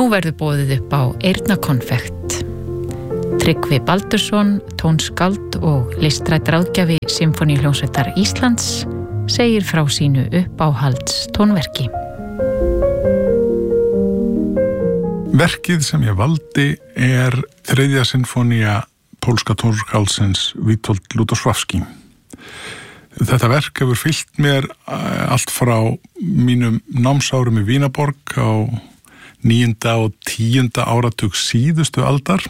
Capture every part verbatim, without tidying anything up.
Nú verður boðið upp á eyrnakonfekt. Tryggvi Baldursson, tónskáld og listrænn ráðgjafi Sinfóníuhljómsveitar Íslands segir frá sínu uppáhalds tónverki. Verkið sem ég valdi er þriðja sinfónía pólska tónskáldsins Witold Lutosławski. Þetta verk hefur fylgt mér allt frá mínum námsárum í Vínaborg á níunda og tíunda áratug síðustu aldar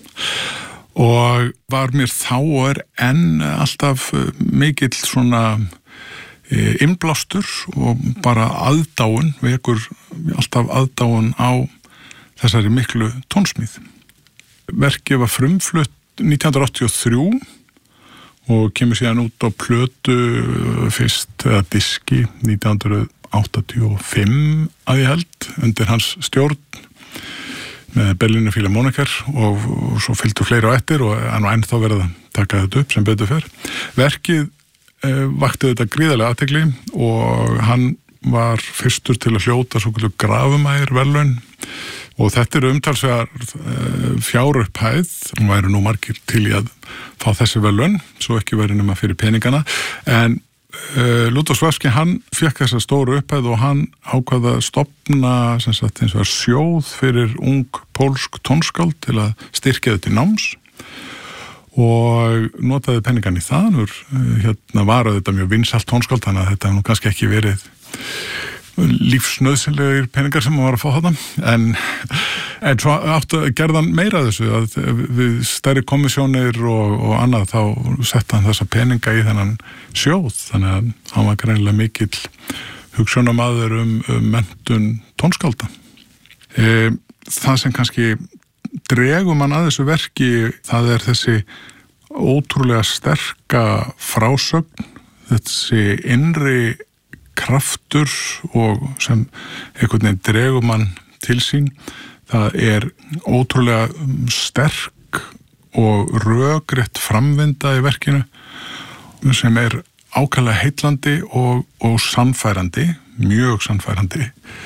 og var mér þá og er enn alltaf mikill svona innblástur og bara aðdáun, vekur alltaf aðdáun á þessari miklu tónsmíð. Verkið var frumflutt nítján hundruð áttatíu og þrjú og kemur síðan út á plötu fyrst eða diski nítján hundruð áttatíu og fimm að ég held undir hans stjórn með Berliner Philharmoniker og, og svo fylgdu fleiri á eftir og hann var ennþá verið að taka þetta upp sem betur fer. Verkið eh, vakti þetta gríðarlega athygli og hann var fyrstur til að hljóta svo kallu Grafumæir verðlaun og þetta eru umtalsvegar uh, fjárupphæð og væri nú margir til í að fá þessi verðlaun, svo ekki væri nema fyrir peningana, en uh, Lutosławski hann fékk þessa stóru upphæð og hann ákvað að stofna sem sagt eins og sjóð fyrir ung pólsk tónskáld til að styrkja þetta til náms og notaði peningan í það, nú uh, hérna var þetta mjög vinsælt tónskáld, þannig að þetta hefur nú kannski ekki verið lífsnauðsynlegir peningar sem maður var að fá þarna en, en svo áttu gerðan meira þessu að við stærri komissjónir og, og annað þá setta hann þessa peninga í þennan sjóð þannig að hann var greinilega mikill hugsjónamaður um, um menntun tónskálda. E, það sem kannski dregum hann að þessu verki það er þessi ótrúlega sterka frásögn, þessi innri kraftur og sem einhvern veginn dregur mann til sín. Það er ótrúlega sterk og rökrétt framvinda í verkinu sem er ákaflega heillandi og, og sannfærandi, mjög sannfærandi.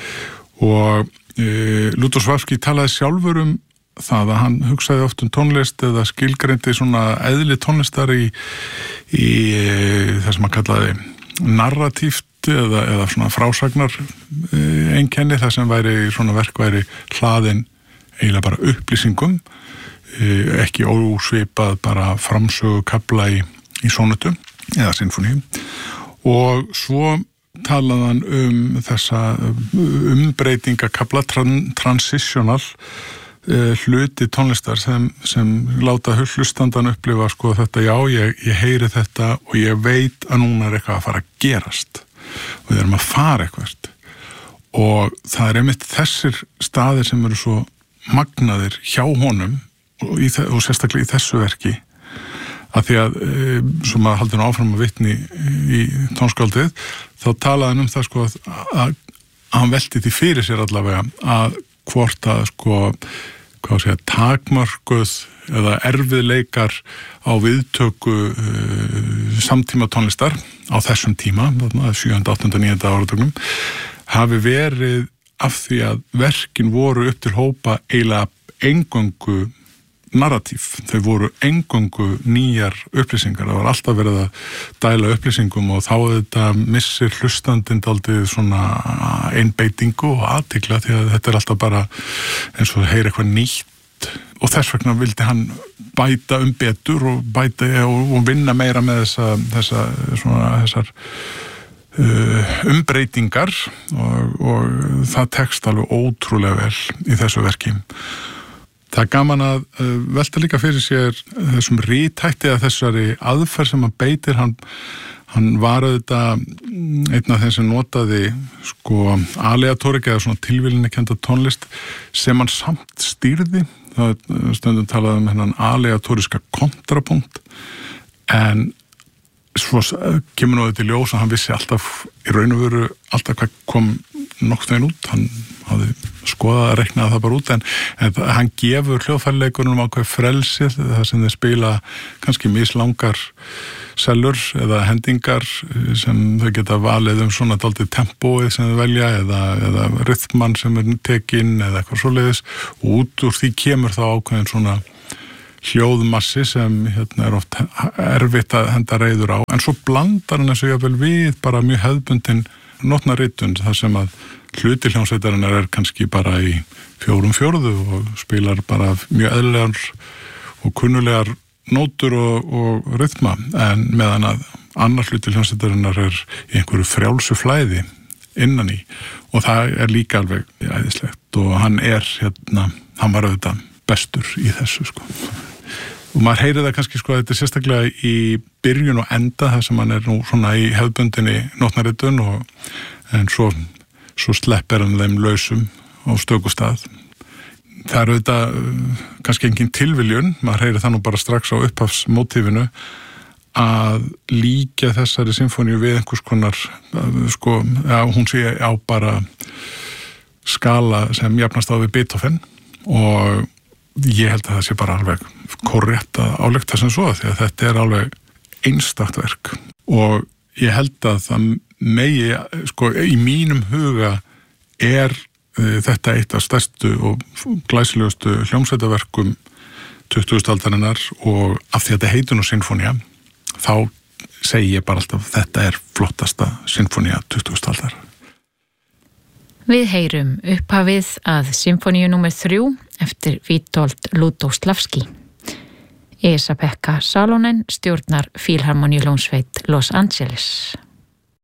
Og e, Lutosławski talaði sjálfur um það að hann hugsaði oft um tónlist eða skilgreindi svona eðli tónlistar í, í e, það sem hann kallaði narratíft eða, eða svona frásagnar einkenni, það sem væri svona verk væri hlaðin eiginlega bara upplýsingum, ekki ósvipað bara framsögu kafla í, í sónutu eða sinfóníu og svo talaði hann um þessa umbreytinga kafla tran, transitional hluti tónlistar sem, sem láta hlustandan upplifa sko þetta, já, ég, ég heyri þetta og ég veit að núna er eitthvað að fara að gerast og við erum að fara eitthvað og það er einmitt þessir staðir sem eru svo magnaðir hjá honum og, í, og sérstaklega í þessu verki að því að e, sem að haldur hann áfram að vitni í tónskáldið þá talaði hann um það sko að, að, að hann velti því fyrir sér allavega að hvort að sko hvað segja, takmörkuð eða erfiðleikar á viðtöku uh, samtíma tónlistar á þessum tíma, sjöunda, áttunda, níunda áratugnum, hafi verið af því að verkin voru upp til hópa eiginlega eingöngu narratív. Þau voru eingöngu nýjar upplýsingar. Það var alltaf verið að dæla upplýsingum og þá þetta missir hlustandinn daldið svona einbeitingu og athygla því að þetta er alltaf bara eins og heyra eitthvað nýtt og þess vegna vildi hann bæta um betur og bæta og, og vinna meira með þessa, þessa svona þessar uh, umbreytingar og, og það tekst alveg ótrúlega vel í þessu verki. Það er gaman að uh, velta líka fyrir sér þessum rithætti eða þessari aðferð sem hann beitir. Hann, hann var auðvitað einn af þeim sem notaði sko aleatórik eða svona tilvílinnikennda tónlist sem hann samt stýrði. Það er stundum talað um hennan aleatóriska kontrapunkt en svo kemur nú þetta í ljós að hann vissi alltaf í raun og veru alltaf hvað kom nokkuð veginn út, hann hafði skoðað að reikna það bara út, en, en hann gefur hljóðfæraleikurum ákveð frelsið, það sem þeir spila kannski mislangar sellur eða hendingar sem þau geta valið um svona dálítið tempóið sem þau velja eða, eða rytman sem er tekinn eða eitthvað svoleiðis, og út úr því kemur þá ákveðin svona hljóðmassi sem hérna er oft erfitt að henda reiður á, en svo blandar hann þessu jafnvel við bara mjög hefðbundin nótnaritun, þar sem að hluti hljómsveitarinnar er kannski bara í fjórum fjórðu og spilar bara mjög eðlilegar og kunnulegar nótur og, og rytma, en meðan að annar hluti hljómsveitarinnar er í einhverju frjálsu flæði innan í, og það er líka alveg æðislegt, og hann er hérna, hann var auðvitað bestur í þessu sko. Og maður heyrir það kannski sko að þetta er sérstaklega í byrjun og enda, þar sem hann er nú svona í hefðbundinni nótnaritun, og en svo, svo sleppir hann þeim lausum á stökustað. Það er auðvitað kannski engin tilviljun, maður heyrir það nú bara strax á upphafsmótífinu, að líka þessari symfóníu við einhvers konar, sko, já, hún sé á bara skala sem jafnast á við Beethoven, og ég held að það sé bara alveg korrétt að álykta sem svo, því að þetta er alveg einstakt verk, og ég held að það megi, sko, í mínum huga er uh, þetta eitt af stærstu og glæsilegustu hljómsveitaverkum tuttugustu aldarinnar, og af því að þetta heitir nú sinfónía, þá segi ég bara alltaf þetta er flottasta sinfónía tuttugustu aldar. Við heyrum upphafið að symfóníu númer þrjú eftir Witold Lutoslavski. Esa-Pekka Salonen stjórnar Fílharmoníuhljómsveit Los Angeles.